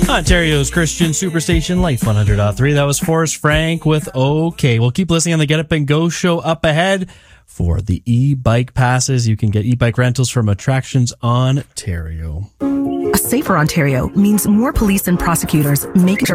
Ontario's Christian Superstation Life 100.3. That was Forrest Frank with OK. We'll keep listening on the Get Up and Go show up ahead for the e-bike passes. You can get e-bike rentals from Attractions Ontario. A safer Ontario means more police and prosecutors making sure